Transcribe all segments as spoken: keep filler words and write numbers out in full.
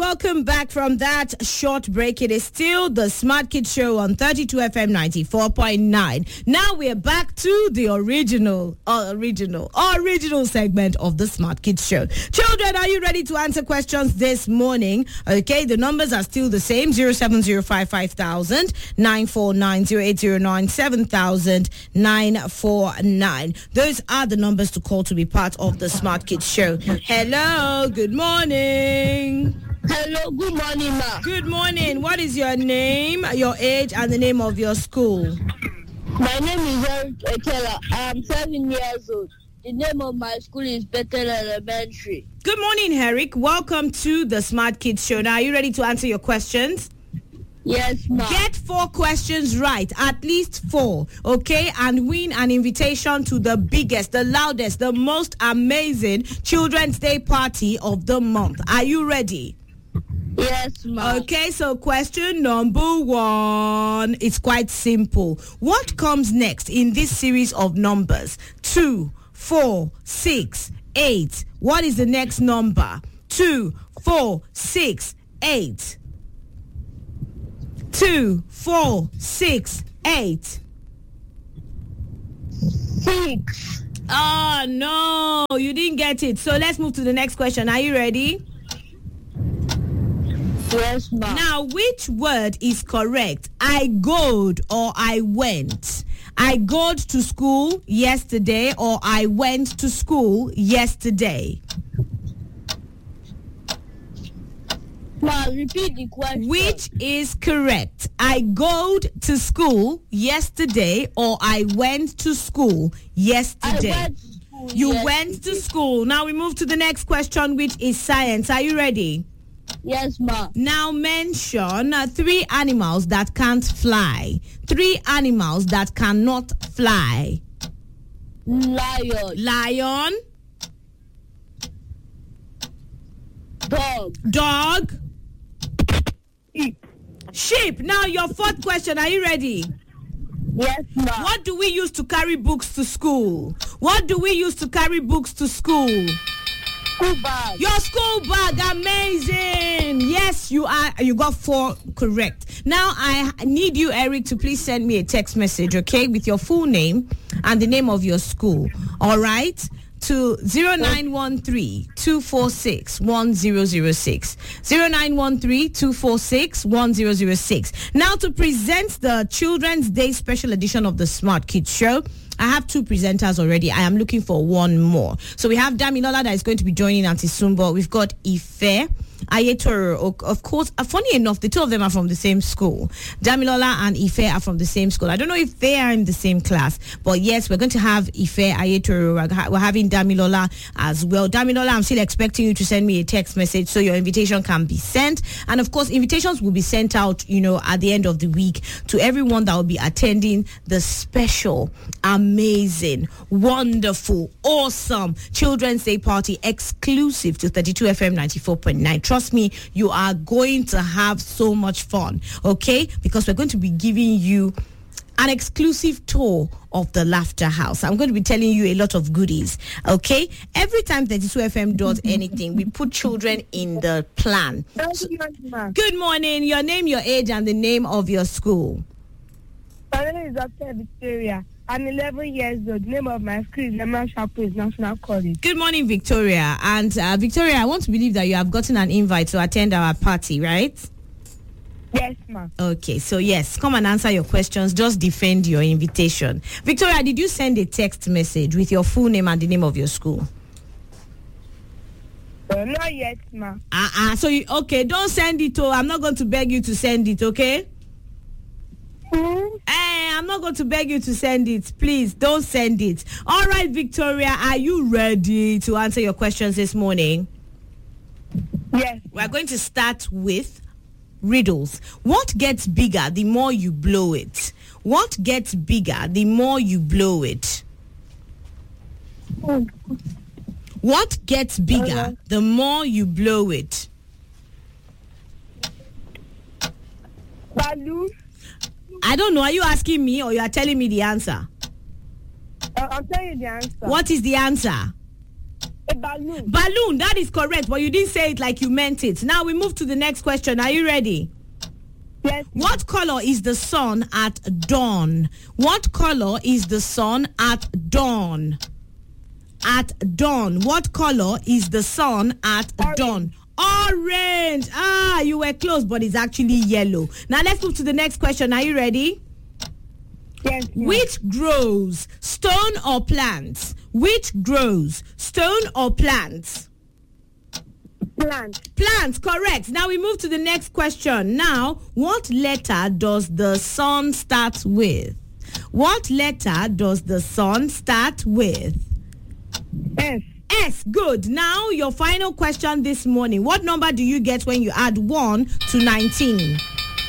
welcome back from that short break. It is still the Smart Kids Show on thirty-two F M ninety-four point nine. Now we're back to the original, uh, original, original segment of the Smart Kids Show. Children, are you ready to answer questions this morning? Okay, the numbers are still the same: zero seven zero five five thousand, nine four nine zero eight zero nine seven thousand, nine four nine. Those are the numbers to call to be part of the Smart Kids Show. Hello, good morning. Hello, good morning, ma. Good morning. What is your name, your age, and the name of your school? My name is Eric Ekela. I am seven years old. The name of my school is Bethel Elementary. Good morning, Eric. Welcome to the Smart Kids Show. Now, are you ready to answer your questions? Yes, ma. Get four questions right, at least four, okay? And win an invitation to the biggest, the loudest, the most amazing Children's Day party of the month. Are you ready? Yes, ma. Okay, so question number one. It's quite simple. What comes next in this series of numbers? Two, four, six, eight. What is the next number? Two, four, six, eight. Two, four, six, eight. Six. Oh, no, you didn't get it. So let's move to the next question. Are you ready? Yes, ma. Now, which word is correct? I goed or I went? I goed to school yesterday or I went to school yesterday? Ma, repeat the question. Which is correct? I goed to school yesterday or I went to school yesterday? I went to school You yesterday. went to school. Now we move to the next question, which is science. Are you ready? Yes, ma. Now mention uh, three animals that can't fly. Three animals that cannot fly. Lion. Lion, Dog. dog, Sheep. sheep. Now your fourth question. Are you ready? Yes, ma. What do we use to carry books to school? What do we use to carry books to school? School bag. Your school bag, amazing. Yes, you are. You got four correct. Now I need you, Eric, to please send me a text message, okay, with your full name and the name of your school. All right, to zero nine one three two four six one zero zero six zero nine one three two four six one zero zero six. Now to present the Children's Day special edition of the Smart Kids Show, I have two presenters already. I am looking for one more. So we have Damilola that is going to be joining Auntie Sumbo. We've got Ife Ayetoro. Of course, uh, funny enough, the two of them are from the same school. Damilola and Ife are from the same school. I don't know if they are in the same class, but yes, we're going to have Ife Ayetoro. We're, ha- we're having Damilola as well. Damilola, I'm still expecting you to send me a text message so your invitation can be sent. And of course, invitations will be sent out, you know, at the end of the week to everyone that will be attending the special, amazing, wonderful, awesome Children's Day party exclusive to thirty-two F M ninety-four point nine. Trust me, you are going to have so much fun, okay? Because we're going to be giving you an exclusive tour of the Laughter House. I'm going to be telling you a lot of goodies, okay? Every time thirty-two F M does anything, we put children in the plan. So, good morning. Your name, your age, and the name of your school. My name is Doctor Victoria. I'm eleven years old. The name of my school is Lemon Chapel National College. Good morning, Victoria. And uh, Victoria, I want to believe that you have gotten an invite to attend our party, right? Yes, ma'am. Okay, so yes, come and answer your questions. Just defend your invitation. Victoria, did you send a text message with your full name and the name of your school? Uh, not yet, ma'am. Uh-uh. So, you, okay, don't send it. Oh, I'm not going to beg you to send it, okay? Hmm? Hey, I'm not going to beg you to send it. Please, don't send it. All right, Victoria, are you ready to answer your questions this morning? Yes. We're going to start with riddles. What gets bigger the more you blow it? What gets bigger the more you blow it? Oh. What gets bigger Uh-huh. the more you blow it? Balloon. I don't know. Are you asking me or you are telling me the answer? Uh, I'm telling you the answer. What is the answer? A balloon. Balloon, that is correct, but you didn't say it like you meant it. Now we move to the next question. Are you ready? Yes. What color is the sun at dawn? What color is the sun at dawn? At dawn. What color is the sun at Orange. dawn? Orange. Ah, you were close, but it's actually yellow. Now let's move to the next question. Are you ready? Yes. Ma'am. Which grows, stone or plants? Which grows, stone or plants? Plant. Plants, correct. Now we move to the next question. Now, what letter does the sun start with? What letter does the sun start with? S. S, good. Now, your final question this morning. What number do you get when you add one to nineteen?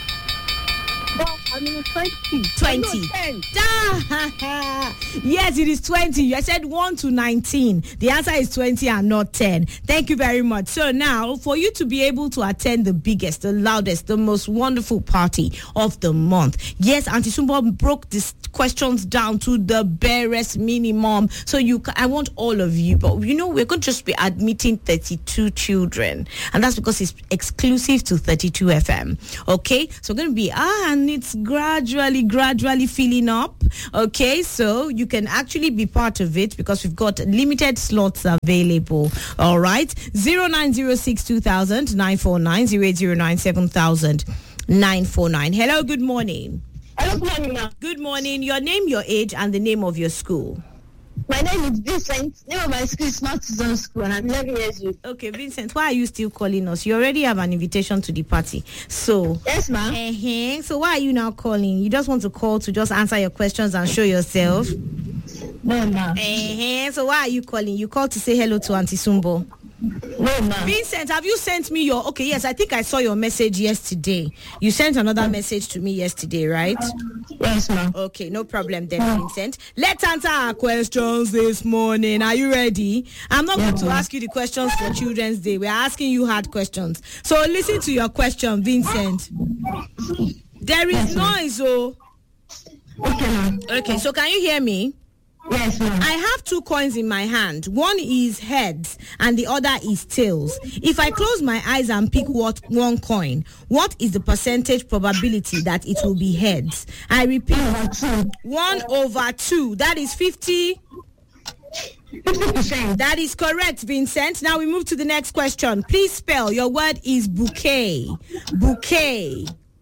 Well, I mean twenty. twenty. No, ten. Ah, yes, it is twenty. I said one to nineteen. The answer is twenty and not ten. Thank you very much. So now, for you to be able to attend the biggest, the loudest, the most wonderful party of the month. Yes, Auntie Sumbo broke these questions down to the barest minimum. So you, ca- I want all of you. But, you know, we're going to just be admitting thirty-two children. And that's because it's exclusive to thirty-two F M. Okay? So we're going to be, ah, and it's gradually, gradually filling up. Okay, so you can actually be part of it because we've got limited slots available. All right, zero nine zero six two thousand nine four nine zero eight zero nine seven thousand nine four nine. Hello, good morning. Hello, good morning, ma'am. Good morning. Your name, your age, and the name of your school. My name is Vincent. Name of my school is Smart Zone School, and I'm eleven years old. Okay, Vincent, why are you still calling us? You already have an invitation to the party. So, Yes, ma'am. uh-huh. So why are you now calling? You just want to call to just answer your questions and show yourself? No, ma'am. Uh-huh. So why are you calling? You called to say hello to Auntie Sumbo. No, ma'am. Vincent, have you sent me your... Okay, yes, I think I saw your message yesterday. You sent another message to me yesterday, right? Yes, ma'am. Okay, no problem then, Vincent. Let's answer our questions this morning. Are you ready? I'm not going to ask you the questions for Children's Day. We're asking you hard questions. So listen to your question, Vincent. There is noise, oh. Okay, ma'am. Okay, so can you hear me? Yes, ma'am. I have two coins in my hand. One is heads and the other is tails. If I close my eyes and pick what one coin, what is the percentage probability that it will be heads? I repeat, Over two. one over two. That is fifty. Fifty percent. That is correct, Vincent. Now we move to the next question. Please spell. Your word is bouquet. Bouquet.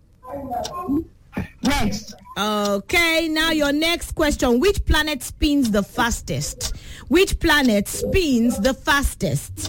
Next. Okay, now your next question. Which planet spins the fastest? Which planet spins the fastest?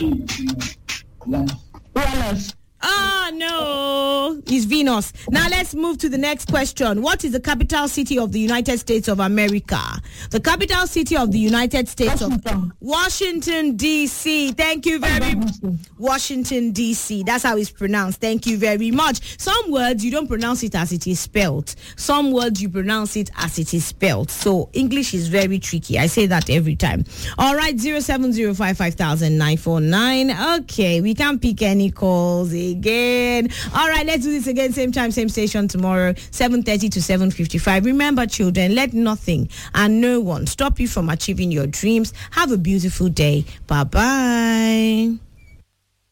Uranus. Oh, no. It's Venus. Now let's move to the next question. What is the capital city of the United States of America? The capital city of the United States Washington. of... Washington, D C. Thank you very much. Washington, D C. That's how it's pronounced. Thank you very much. Some words, you don't pronounce it as it is spelled. Some words, you pronounce it as it is spelled. So English is very tricky. I say that every time. All right, zero seven zero five five thousand nine four nine. Okay, we can't pick any calls again. All right, let's do this again. Same time, same station tomorrow, seven thirty to seven fifty-five. Remember, children, let nothing and no one stop you from achieving your dreams. Have a beautiful day. Bye-bye.